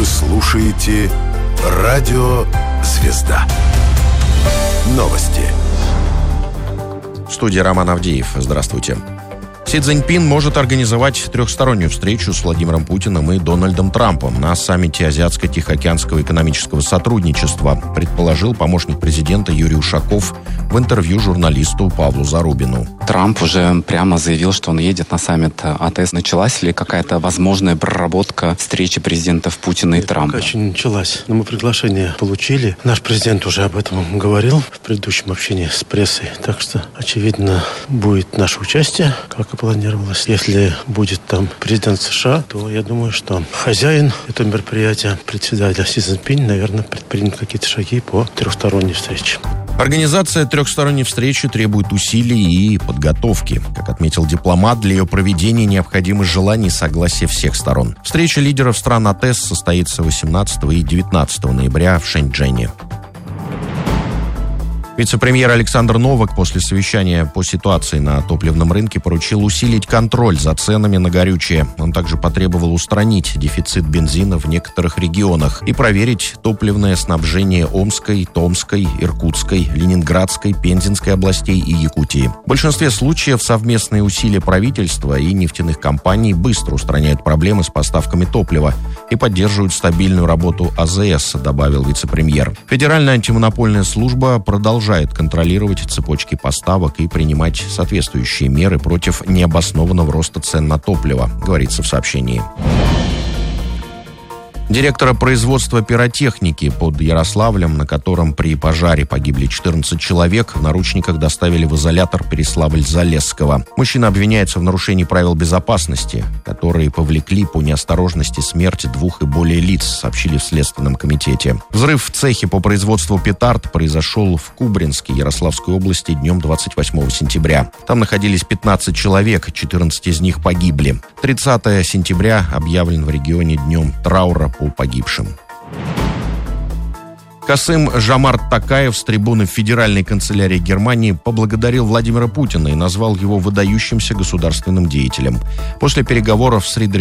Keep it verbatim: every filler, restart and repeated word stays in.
Вы слушаете Радио Звезда. Новости. В студии Роман Авдеев. Здравствуйте. Си Цзиньпин может организовать трехстороннюю встречу с Владимиром Путиным и Дональдом Трампом на саммите Азиатско-Тихоокеанского экономического сотрудничества, предположил помощник президента Юрий Ушаков в интервью журналисту Павлу Зарубину. Трамп уже прямо заявил, что он едет на саммит АТС. Началась ли какая-то возможная проработка встречи президентов Путина и Трампа? Пока еще не началась. Но мы приглашение получили. Наш президент уже об этом говорил в предыдущем общении с прессой. Так что, очевидно, будет наше участие, как и планировалось. Если будет там президент США, то я думаю, что хозяин этого мероприятия, председатель Си Цзиньпин, наверное, предпримет какие-то шаги по трехсторонней встрече. Организация трехсторонней встречи требует усилий и подготовки. Как отметил дипломат, для ее проведения необходимы желания и согласие всех сторон. Встреча лидеров стран АТЭС состоится восемнадцатого и девятнадцатого ноября в Шэньчжэне. Вице-премьер Александр Новак после совещания по ситуации на топливном рынке поручил усилить контроль за ценами на горючее. Он также потребовал устранить дефицит бензина в некоторых регионах и проверить топливное снабжение Омской, Томской, Иркутской, Ленинградской, Пензенской областей и Якутии. В большинстве случаев совместные усилия правительства и нефтяных компаний быстро устраняют проблемы с поставками топлива и поддерживают стабильную работу АЗС, добавил вице-премьер. Федеральная антимонопольная служба продолжает контролировать цепочки поставок и принимать соответствующие меры против необоснованного роста цен на топливо, говорится в сообщении. Директора производства пиротехники под Ярославлем, на котором при пожаре погибли четырнадцать человек, в наручниках доставили в изолятор Переславль-Залесского. Мужчина обвиняется в нарушении правил безопасности, которые повлекли по неосторожности смерти двух и более лиц, сообщили в Следственном комитете. Взрыв в цехе по производству петард произошел в Кубринске Ярославской области днем двадцать восьмого сентября. Там находились пятнадцать человек, четырнадцать из них погибли. тридцатого сентября объявлен в регионе днем траура по погибшим. Касым Жомарт Токаев с трибуны Федеральной канцелярии Германии поблагодарил Владимира Путина и назвал его выдающимся государственным деятелем. После переговоров с Фридрихом